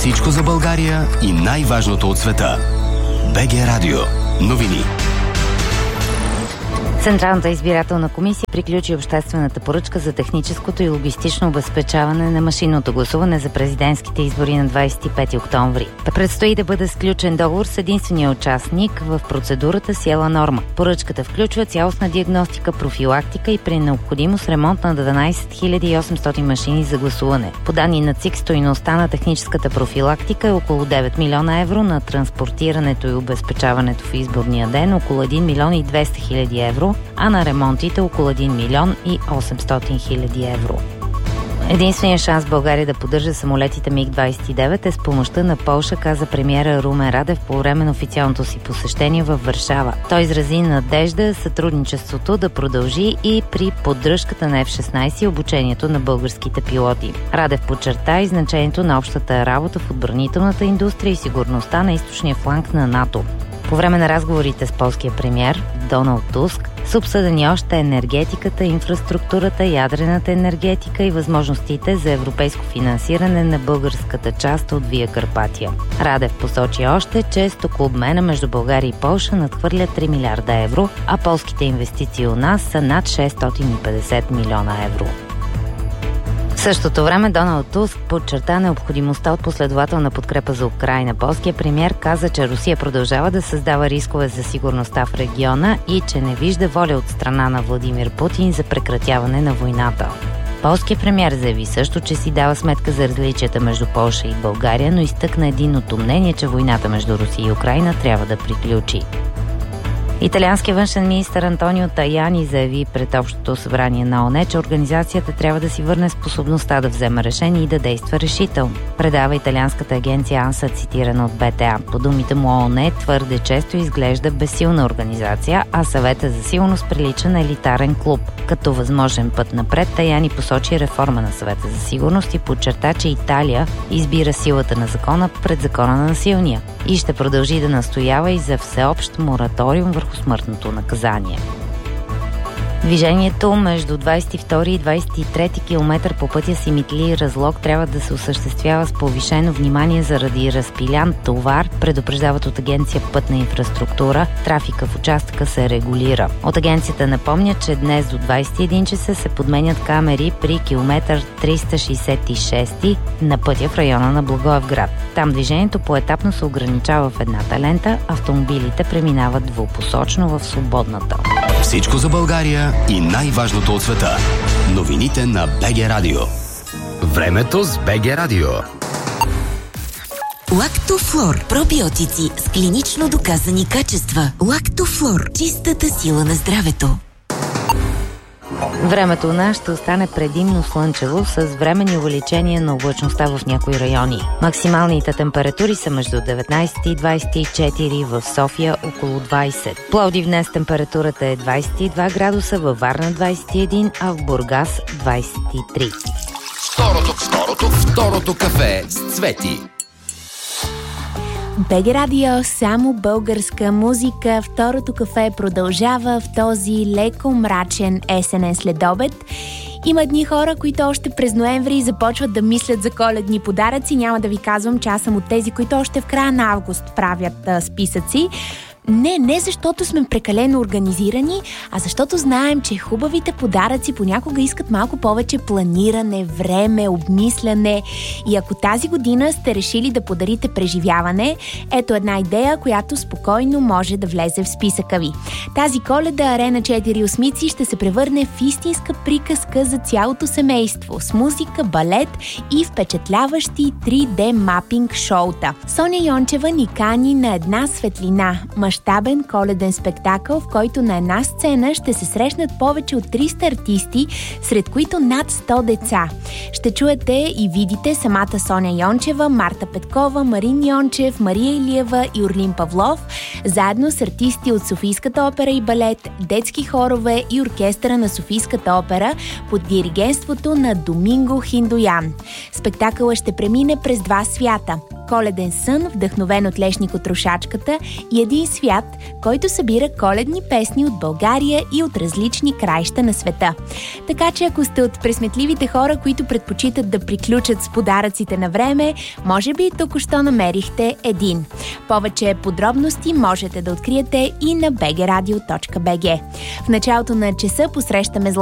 Всичко за България и най-важното от света. БГ Радио. Новини. Централната избирателна комисия приключи обществената поръчка за техническото и логистично обезпечаване на машинното гласуване за президентските избори на 25 октомври. Предстои да бъде сключен договор с единствения участник в процедурата Сиела Норма. Поръчката включва цялостна диагностика, профилактика и при необходимост ремонт на 12 800 машини за гласуване. По данни на ЦИК, стойността на техническата профилактика е около 9 милиона евро, на транспортирането и обезпечаването в изборния ден около 1 милион и 200 хиляди евро, а на ремонтите около 1 милион и 800 хиляди евро. Единственият шанс България да поддържа самолетите МиГ-29 е с помощта на Полша, каза премиера Румен Радев по време на официалното си посещение във Варшава. Той изрази надежда сътрудничеството да продължи и при поддръжката на F-16 и обучението на българските пилоти. Радев подчерта и значението на общата работа в отбранителната индустрия и сигурността на източния фланг на НАТО. По време на разговорите с полския премиер Доналд Туск са обсъдени още енергетиката, инфраструктурата, ядрената енергетика и възможностите за европейско финансиране на българската част от Вия Карпатия. Радев посочи още, че стокообмена между България и Полша надхвърля 3 милиарда евро, а полските инвестиции у нас са над 650 милиона евро. В същото време Доналд Туск подчерта необходимостта от последователна подкрепа за Украйна. Полският премиер каза, че Русия продължава да създава рискове за сигурността в региона и че не вижда воля от страна на Владимир Путин за прекратяване на войната. Полският премиер заяви също, че си дава сметка за различията между Полша и България, но изтъкна единното мнение, че войната между Русия и Украйна трябва да приключи. Италианският външен министър Антонио Таяни заяви пред Общото събрание на ООН, че организацията трябва да си върне способността да взема решение и да действа решително. Предава италианската агенция АНСА, цитирана от БТА. По думите му, ООН твърде често изглежда безсилна организация, а Съвета за сигурност прилича на елитарен клуб. Като възможен път напред, Таяни посочи реформа на Съвета за сигурност и подчерта, че Италия избира силата на закона пред закона на силния и ще продължи да настоява и за всеобщ мораториум върху смъртното наказание. Движението между 22 и 23 км по пътя Симитли-Разлог трябва да се осъществява с повишено внимание заради разпилян товар, предупреждават от агенция Пътна инфраструктура. Трафика в участъка се регулира. От агенцията напомнят, че днес до 21 часа се подменят камери при километър 366 на пътя в района на Благоевград. Там движението поетапно се ограничава в едната лента, автомобилите преминават двупосочно в свободната. Всичко за България и най-важното от света. Новините на БГ Радио. Времето с БГ Радио. Лактофлор. Пробиотици с клинично доказани качества. Лактофлор. Чистата сила на здравето. Времето у нас ще остане предимно слънчево с временни увеличения на облачността в някои райони. Максималните температури са между 19 и 24, в София около 20. Пловдив днес температурата е 22 градуса, във Варна 21, а в Бургас 23. Второто кафе с Цвети. БГ Радио, само българска музика. Второто кафе продължава в този леко мрачен есенен следобед. Има едни хора, които още през ноември започват да мислят за коледни подаръци. Няма да ви казвам, че аз съм от тези, които още в края на август правят списъци. Не защото сме прекалено организирани, а защото знаем, че хубавите подаръци понякога искат малко повече планиране, време, обмисляне. И ако тази година сте решили да подарите преживяване, ето една идея, която спокойно може да влезе в списъка ви. Тази Коледа Арена 4 Осмици ще се превърне в истинска приказка за цялото семейство, с музика, балет и впечатляващи 3D мапинг шоута. Соня Йончева ни кани на една светлина, мащабен коледен спектакъл, в който на една сцена ще се срещнат повече от 300 артисти, сред които над 100 деца. Ще чуете и видите самата Соня Йончева, Марта Петкова, Марин Йончев, Мария Илиева и Орлин Павлов, заедно с артисти от Софийската опера и балет, детски хорове и оркестъра на Софийската опера под диригентството на Доминго Хиндоян. Спектакълът ще премине през два свята – коледен сън, вдъхновен от Лешникотрошачката, и един свят, който събира коледни песни от България и от различни краища на света. Така че ако сте от пресметливите хора, които предпочитат да приключат с подаръците на време, може би току-що намерихте един. Повече подробности можете да откриете и на bgradio.bg. В началото на часа посрещаме